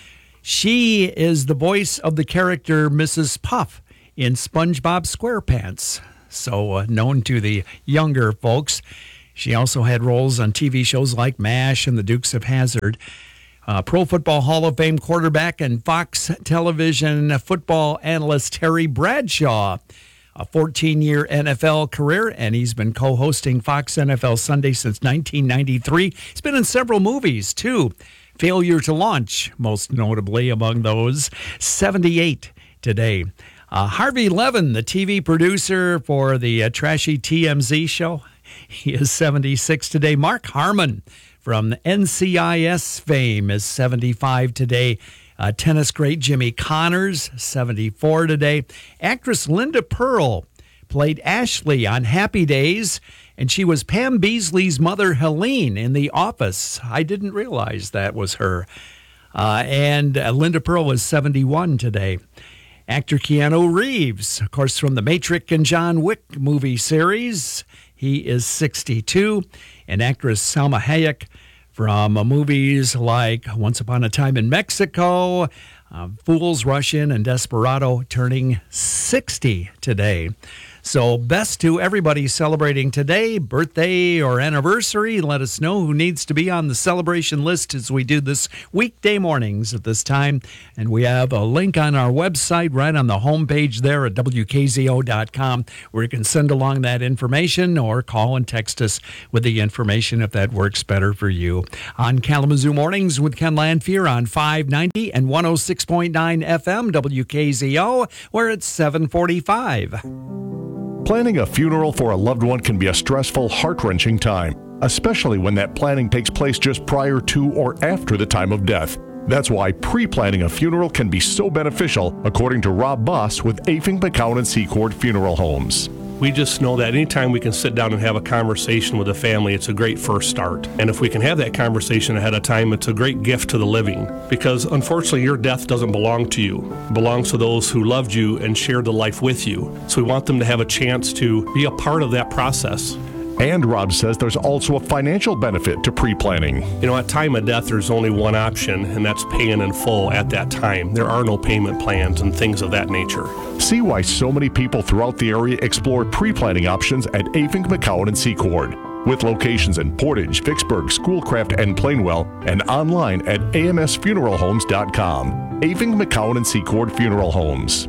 She is the voice of the character Missus Puff in SpongeBob SquarePants, so uh, known to the younger folks. She also had roles on T V shows like MASH and The Dukes of Hazzard. Uh, Pro Football Hall of Fame quarterback and Fox Television football analyst Terry Bradshaw. A fourteen-year N F L career, and he's been co-hosting Fox N F L Sunday since nineteen ninety-three. He's been in several movies, too. Failure to Launch, most notably among those. seventy-eight today. Uh, Harvey Levin, the T V producer for the uh, trashy T M Z show, he is seventy-six today. Mark Harmon from N C I S fame is seventy-five today. Uh, tennis great Jimmy Connors, seventy-four today. Actress Linda Pearl played Ashley on Happy Days, and she was Pam Beasley's mother, Helene, in The Office. I didn't realize that was her. Uh, and uh, Linda Pearl was seventy-one today. Actor Keanu Reeves, of course, from the Matrix and John Wick movie series, he is sixty-two. And actress Salma Hayek from uh, movies like Once Upon a Time in Mexico, uh, Fools Rush In, and Desperado, turning sixty today. So best to everybody celebrating today, birthday or anniversary. Let us know who needs to be on the celebration list as we do this weekday mornings at this time. And we have a link on our website right on the homepage there at W K Z O dot com where you can send along that information or call and text us with the information if that works better for you. On Kalamazoo Mornings with Ken Lanfear on five ninety and one oh six point nine F M W K Z O, where it's seven forty-five. Planning a funeral for a loved one can be a stressful, heart-wrenching time, especially when that planning takes place just prior to or after the time of death. That's why pre-planning a funeral can be so beneficial, according to Rob Boss with Afing, McCown and Secord Funeral Homes. We just know that anytime we can sit down and have a conversation with a family, it's a great first start. And if we can have that conversation ahead of time, it's a great gift to the living. Because unfortunately, your death doesn't belong to you. It belongs to those who loved you and shared the life with you. So we want them to have a chance to be a part of that process. And Rob says there's also a financial benefit to pre-planning. You know, at time of death, there's only one option, and that's paying in full at that time. There are no payment plans and things of that nature. See why so many people throughout the area explore pre-planning options at Afing, McCown and Secord. With locations in Portage, Vicksburg, Schoolcraft, and Plainwell, and online at A M S funeral homes dot com. Afing, McCown and Secord Funeral Homes.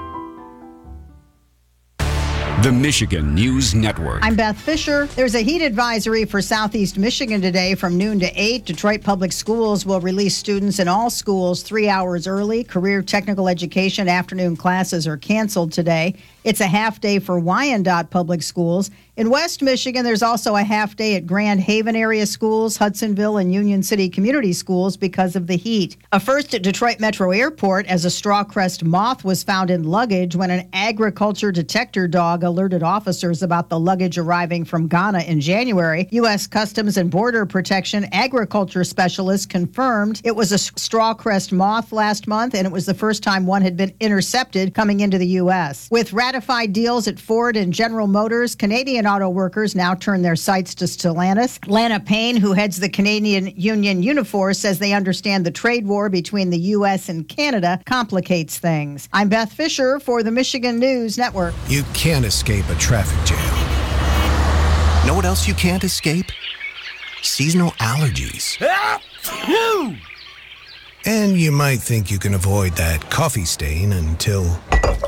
The Michigan News Network. I'm Beth Fisher. There's a heat advisory for Southeast Michigan today from noon to eight. Detroit Public Schools will release students in all schools three hours early. Career technical education afternoon classes are canceled today. It's a half day for Wyandotte Public Schools. In West Michigan, there's also a half day at Grand Haven area schools, Hudsonville, and Union City Community Schools because of the heat. A first at Detroit Metro Airport as a straw-crest moth was found in luggage when an agriculture detector dog alerted officers about the luggage arriving from Ghana in January. U S Customs and Border Protection agriculture specialists confirmed it was a straw-crest moth last month, and it was the first time one had been intercepted coming into the U S. With ratified deals at Ford and General Motors, Canadian auto workers now turn their sights to Stellantis. Lana Payne, who heads the Canadian union Unifor, says they understand the trade war between the U S and Canada complicates things. I'm Beth Fisher for the Michigan News Network. You can't escape a traffic jam. Know what else you can't escape? Seasonal allergies. And you might think you can avoid that coffee stain until...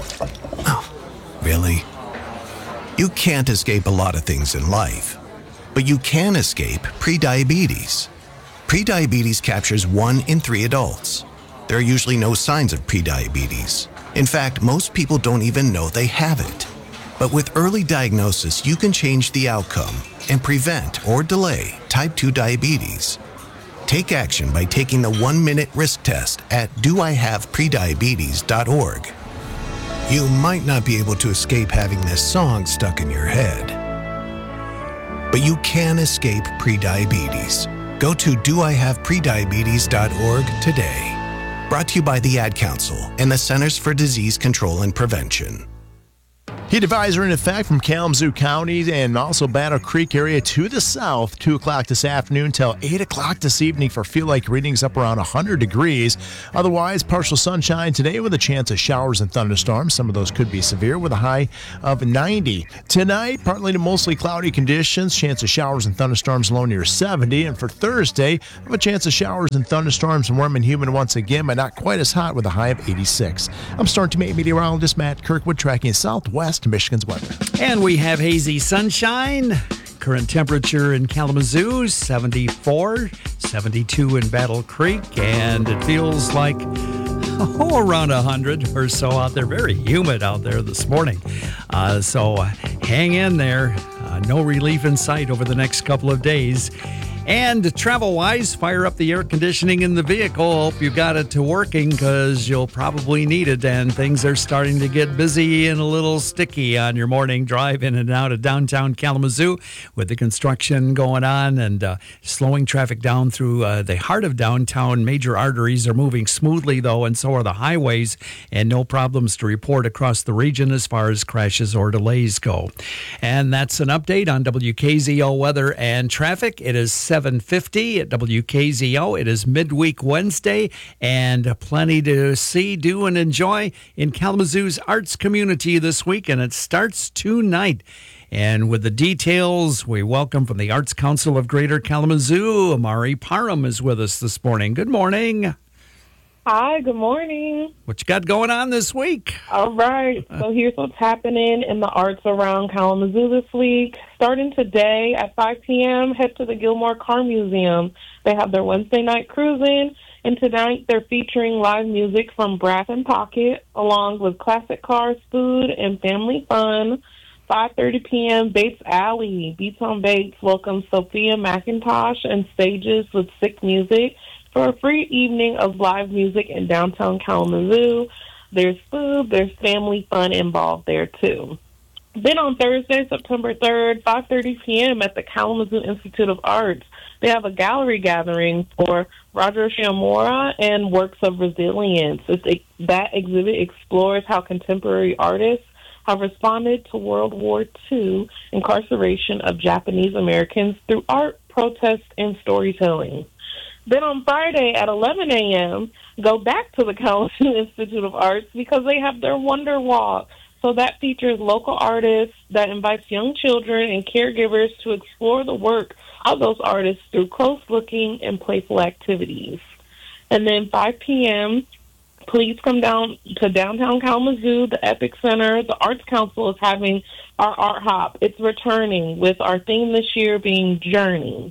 Oh, really? You can't escape a lot of things in life. But you can escape prediabetes. Prediabetes captures one in three adults. There are usually no signs of prediabetes. In fact, most people don't even know they have it. But with early diagnosis, you can change the outcome and prevent or delay type two diabetes. Take action by taking the one-minute risk test at do I have prediabetes dot org. You might not be able to escape having this song stuck in your head, but you can escape prediabetes. Go to do I have prediabetes dot org today. Brought to you by the Ad Council and the Centers for Disease Control and Prevention. Heat advisory in effect from Kalamazoo County and also Battle Creek area to the south, two o'clock this afternoon till eight o'clock this evening for feel like readings up around one hundred degrees. Otherwise, partial sunshine today with a chance of showers and thunderstorms. Some of those could be severe with a high of ninety. Tonight, partly to mostly cloudy conditions, chance of showers and thunderstorms low near seventy. And for Thursday, have a chance of showers and thunderstorms, warm and humid once again, but not quite as hot with a high of eighty-six. I'm Storm Team eight meteorologist Matt Kirkwood tracking southwest to Michigan's weather. And we have hazy sunshine. Current temperature in Kalamazoo, seventy-four, seventy-two in Battle Creek, and it feels like oh, around one hundred or so out there. Very humid out there this morning. Uh, so uh, hang in there. Uh, no relief in sight over the next couple of days. And travel-wise, fire up the air conditioning in the vehicle. Hope you got it to working because you'll probably need it. And things are starting to get busy and a little sticky on your morning drive in and out of downtown Kalamazoo with the construction going on and uh, slowing traffic down through uh, the heart of downtown. Major arteries are moving smoothly, though, and so are the highways. And no problems to report across the region as far as crashes or delays go. And that's an update on W K Z O weather and traffic. It is seven fifty at W K Z O. It is midweek Wednesday and plenty to see, do, and enjoy in Kalamazoo's arts community this week, and it starts tonight. And with the details, we welcome from the Arts Council of Greater Kalamazoo, Amari Parham is with us this morning. Good morning. Hi, good morning. What you got going on this week? All right, so here's what's happening in the arts around Kalamazoo this week. Starting today at five p.m., head to the Gilmore Car Museum. They have their Wednesday night cruising, and tonight they're featuring live music from Brass and Pocket, along with classic cars, food, and family fun. five thirty p.m., Bates Alley. Beats on Bates welcomes Sophia McIntosh and stages with sick music for a free evening of live music in downtown Kalamazoo. There's food, there's family fun involved there, too. Then on Thursday, September third, five thirty p.m. at the Kalamazoo Institute of Arts, they have a gallery gathering for Roger Shamora and Works of Resilience. It's, that exhibit explores how contemporary artists have responded to World War Two incarceration of Japanese Americans through art, protest, and storytelling. Then on Friday at eleven a.m., go back to the Kalamazoo Institute of Arts because they have their Wonder Walk. So that features local artists that invites young children and caregivers to explore the work of those artists through close-looking and playful activities. And then five p.m., please come down to downtown Kalamazoo, the Epic Center. The Arts Council is having our Art Hop. It's returning with our theme this year being Journey.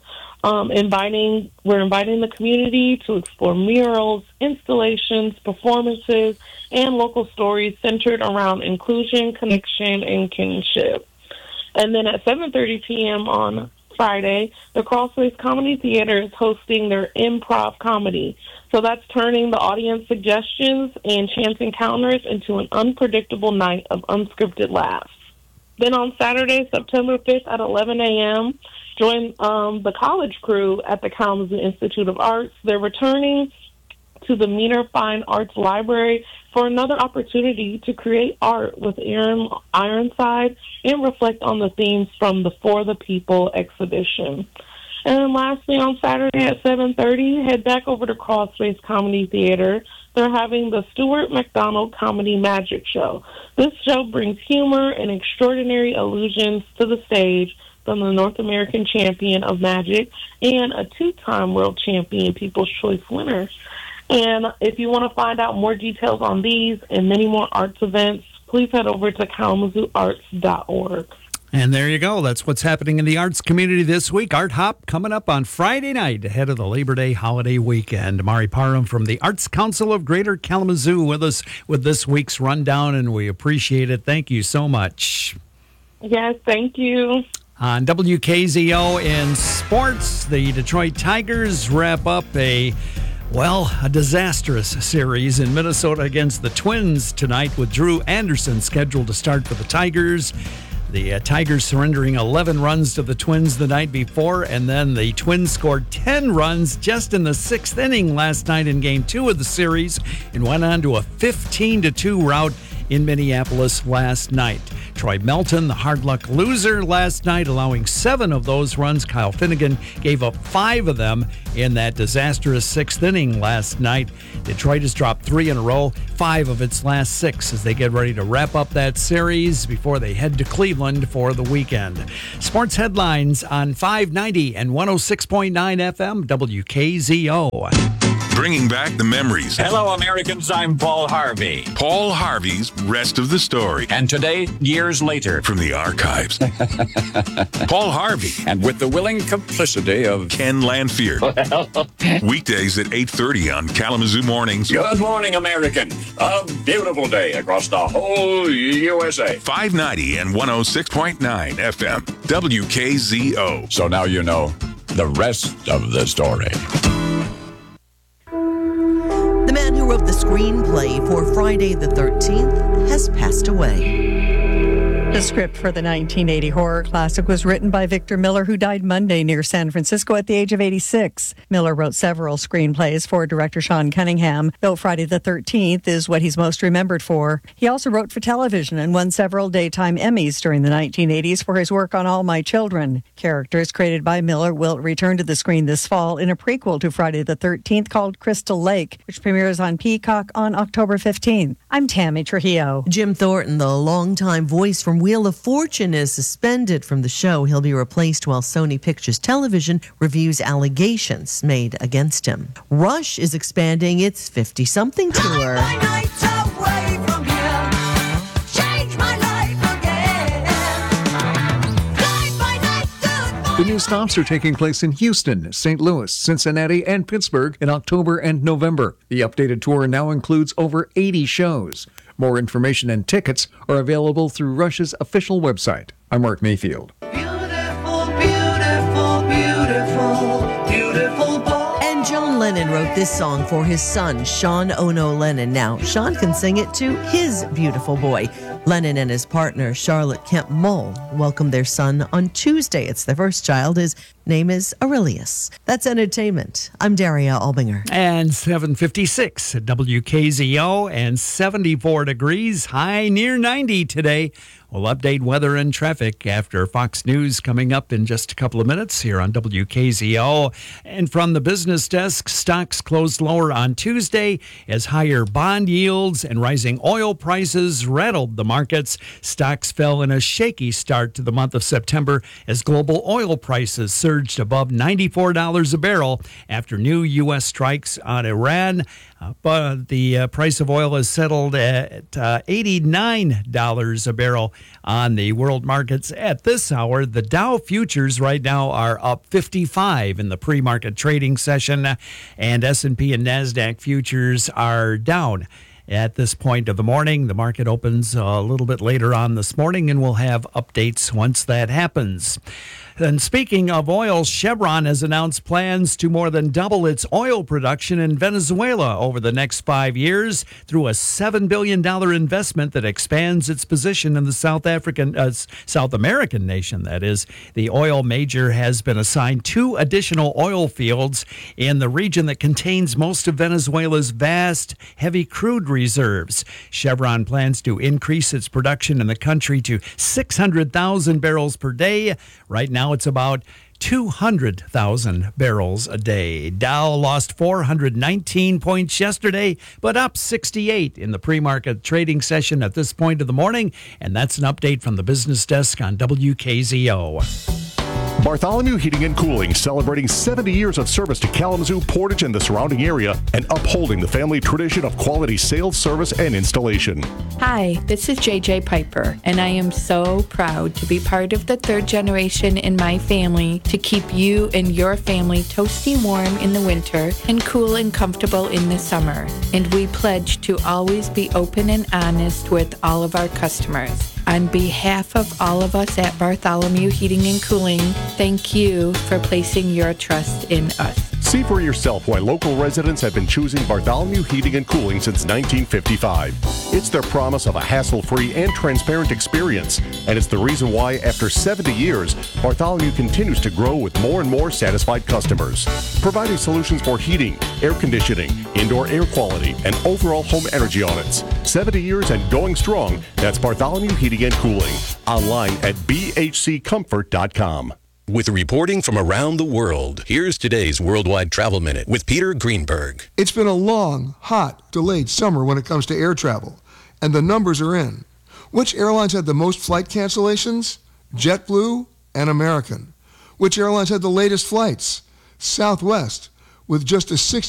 Um, inviting, we're inviting the community to explore murals, installations, performances, and local stories centered around inclusion, connection, and kinship. And then at seven thirty p.m. on Friday, the Crossways Comedy Theater is hosting their improv comedy. So that's turning the audience suggestions and chance encounters into an unpredictable night of unscripted laughs. Then on Saturday, September fifth at eleven a.m., join um, the college crew at the Kalamazoo Institute of Arts. They're returning to the Meaner Fine Arts Library for another opportunity to create art with Aaron Ironside and reflect on the themes from the For the People exhibition. And then lastly, on Saturday at seven thirty, head back over to Crossways Comedy Theater. They're having the Stuart McDonald Comedy Magic Show. This show brings humor and extraordinary illusions to the stage from the North American champion of magic and a two-time world champion People's Choice winner. And if you want to find out more details on these and many more arts events, please head over to kalamazoo arts dot org. And there you go. That's what's happening in the arts community this week. Art Hop coming up on Friday night ahead of the Labor Day holiday weekend. Mari Parham from the Arts Council of Greater Kalamazoo with us with this week's rundown, and we appreciate it. Thank you so much. Yes, thank you. On W K Z O in sports, the Detroit Tigers wrap up a Well, a disastrous series in Minnesota against the Twins tonight with Drew Anderson scheduled to start for the Tigers. The uh, Tigers surrendering eleven runs to the Twins the night before, and then the Twins scored ten runs just in the sixth inning last night in Game two of the series and went on to a fifteen to two rout in Minneapolis last night. Troy Melton, the hard luck loser last night, allowing seven of those runs. Kyle Finnegan gave up five of them in that disastrous sixth inning last night. Detroit has dropped three in a row, five of its last six as they get ready to wrap up that series before they head to Cleveland for the weekend. Sports headlines on five ninety and one oh six point nine F M W K Z O. Bringing back the memories. Hello, Americans. I'm Paul Harvey. Paul Harvey's Rest of the Story. And today, years later. From the archives. Paul Harvey. And with the willing complicity of Ken Lanfear. Weekdays at eight thirty on Kalamazoo Mornings. Good morning, American. A beautiful day across the whole U S A. five ninety and one oh six point nine F M. W K Z O. So now you know the rest of the story. The man who wrote the screenplay for Friday the thirteenth has passed away. The script for the nineteen eighty horror classic was written by Victor Miller, who died Monday near San Francisco at the age of eighty-six. Miller wrote several screenplays for director Sean Cunningham, though Friday the thirteenth is what he's most remembered for. He also wrote for television and won several daytime Emmys during the nineteen eighties for his work on All My Children. Characters created by Miller will return to the screen this fall in a prequel to Friday the thirteenth called Crystal Lake, which premieres on Peacock on October fifteenth. I'm Tammy Trujillo. Jim Thornton, the longtime voice from Wheel of Fortune, is suspended from the show. He'll be replaced while Sony Pictures Television reviews allegations made against him. Rush is expanding its fifty-something tour. The new stops are taking place in Houston, Saint Louis, Cincinnati, and Pittsburgh in October and November. The updated tour now includes over eighty shows. More information and tickets are available through Rush's official website. I'm Mark Mayfield. Beautiful, beautiful, beautiful, beautiful boy. And John Lennon wrote this song for his son, Sean Ono Lennon. Now, Sean can sing it to his beautiful boy. Lennon and his partner, Charlotte Kemp Mull, welcomed their son on Tuesday. It's their first child. His name is Aurelius. That's entertainment. I'm Daria Albinger. And seven fifty-six at W K Z O and seventy-four degrees, high near ninety today. We'll update weather and traffic after Fox News coming up in just a couple of minutes here on W K Z O. And from the business desk, stocks closed lower on Tuesday as higher bond yields and rising oil prices rattled the markets. Stocks fell in a shaky start to the month of September as global oil prices surged above ninety-four dollars a barrel after new U S strikes on Iran. Uh, but the uh, price of oil has settled at uh, eighty-nine dollars a barrel on the world markets at this hour. The Dow futures right now are up fifty-five in the pre-market trading session, and S and P and NASDAQ futures are down. At this point of the morning, the market opens a little bit later on this morning, and we'll have updates once that happens. And speaking of oil, Chevron has announced plans to more than double its oil production in Venezuela over the next five years through a seven billion dollars investment that expands its position in the South African, uh, South American nation. That is, the oil major has been assigned two additional oil fields in the region that contains most of Venezuela's vast heavy crude reserves. Chevron plans to increase its production in the country to six hundred thousand barrels per day. Right now, it's about two hundred thousand barrels a day. Dow lost four hundred nineteen points yesterday, but up sixty-eight in the pre-market trading session at this point of the morning. And that's an update from the business desk on W K Z O. Bartholomew Heating and Cooling, celebrating seventy years of service to Kalamazoo, Portage, and the surrounding area, and upholding the family tradition of quality sales, service, and installation. Hi, this is J J Piper, and I am so proud to be part of the third generation in my family to keep you and your family toasty warm in the winter and cool and comfortable in the summer. And we pledge to always be open and honest with all of our customers. On behalf of all of us at Bartholomew Heating and Cooling, thank you for placing your trust in us. See for yourself why local residents have been choosing Bartholomew Heating and Cooling since nineteen fifty-five. It's their promise of a hassle-free and transparent experience, and it's the reason why, after seventy years, Bartholomew continues to grow with more and more satisfied customers. Providing solutions for heating, air conditioning, indoor air quality, and overall home energy audits. seventy years and going strong. That's Bartholomew Heating and Cooling. Online at b h c comfort dot com. With reporting from around the world, here's today's Worldwide Travel Minute with Peter Greenberg. It's been a long, hot, delayed summer when it comes to air travel, and the numbers are in. Which airlines had the most flight cancellations? JetBlue and American. Which airlines had the latest flights? Southwest, with just a sixty